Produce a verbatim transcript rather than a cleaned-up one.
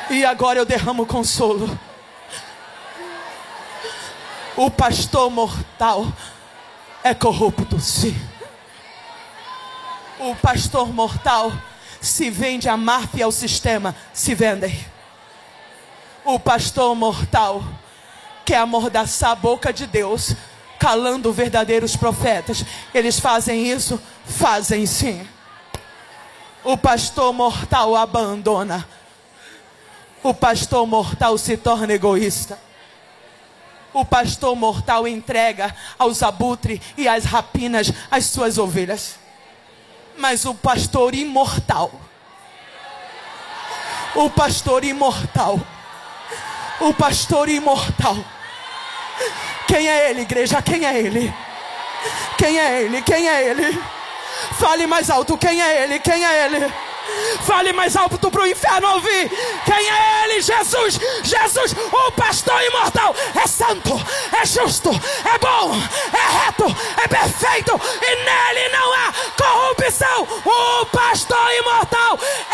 E agora eu derramo consolo. O pastor mortal é corrupto, sim. O pastor mortal se vende à máfia e ao sistema, se vendem. O pastor mortal quer amordaçar a boca de Deus, calando verdadeiros profetas. Eles fazem isso? Fazem sim. O pastor mortal abandona. O pastor mortal se torna egoísta. O pastor mortal entrega aos abutres e às rapinas as suas ovelhas. Mas o pastor imortal, o pastor imortal, o pastor imortal, quem é ele, igreja? Quem é ele? Quem é ele? Quem é ele? Fale mais alto, quem é ele? Quem é ele? Fale mais alto para o inferno ouvir. Quem é ele? Jesus. Jesus, o pastor imortal, é santo, é justo, é bom, é reto, é perfeito, e nele não há corrupção. O pastor imortal